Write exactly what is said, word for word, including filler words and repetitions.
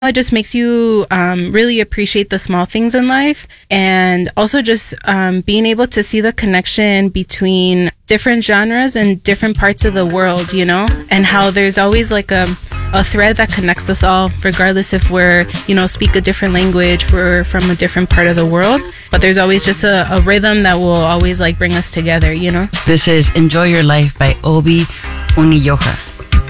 It just makes you um, really appreciate the small things in life, and also just um, being able to see the connection between different genres and different parts of the world, you know, and how there's always like a, a thread that connects us all, regardless if we're, you know, speak a different language, we're from a different part of the world, but there's always just a, a rhythm that will always like bring us together, you know. This is Enjoy Your Life by Obi Unioja.